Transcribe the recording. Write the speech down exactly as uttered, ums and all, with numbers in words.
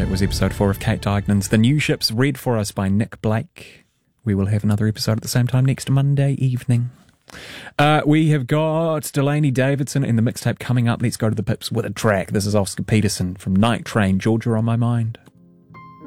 That was episode four of Kate Dignan's The New Ships, read for us by Nick Blake. We will have another episode at the same time next Monday evening. Uh, we have got Delaney Davidson in the mixtape coming up. Let's go to the pips with a track. This is Oscar Peterson from Night Train, Georgia on My Mind.